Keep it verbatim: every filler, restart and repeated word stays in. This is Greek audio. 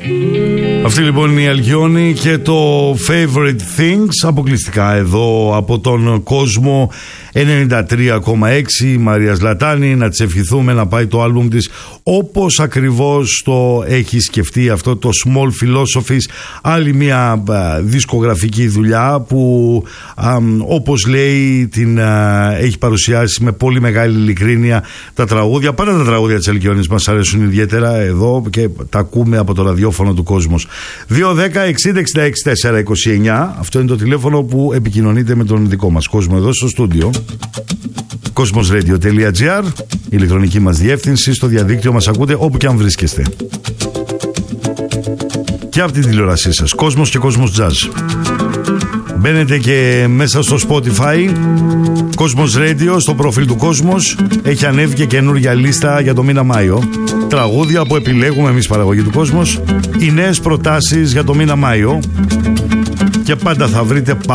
Αυτή λοιπόν είναι η Αλκιόνη και το Favorite Things, αποκλειστικά εδώ από τον κόσμο ενενήντα τρία κόμμα έξι. Η Μαρία Ζλατάνη, να της ευχηθούμε να πάει το άλμπουμ της όπως ακριβώς το έχει σκεφτεί, αυτό το Small Philosophies, άλλη μια α, δισκογραφική δουλειά που α, όπως λέει την α, έχει παρουσιάσει με πολύ μεγάλη ειλικρίνεια τα τραγούδια. Πάντα τα τραγούδια της Αλκιόνης μας αρέσουν ιδιαίτερα εδώ και τα ακούμε από το ραδιόφωνο του Κόσμος. δύο δέκα εξήντα εξήντα έξι τετρακόσια είκοσι εννιά, αυτό είναι το τηλέφωνο που επικοινωνείτε με τον δικό μας κόσμο εδώ στο στούντιο. Cosmosradio.gr, η ηλεκτρονική μας διεύθυνση, στο διαδίκτυο μας ακούτε όπου και αν βρίσκεστε. Και από την τηλεόρασή σας, Κόσμος και Κόσμος Jazz. Μπαίνετε και μέσα στο Spotify, Cosmos Radio, στο προφίλ του Κόσμος. Έχει ανέβει και καινούργια λίστα για το μήνα Μάιο. Τραγούδια που επιλέγουμε εμείς, παραγωγή του Κόσμος. Οι νέες προτάσεις για το μήνα Μάιο. Και πάντα θα βρείτε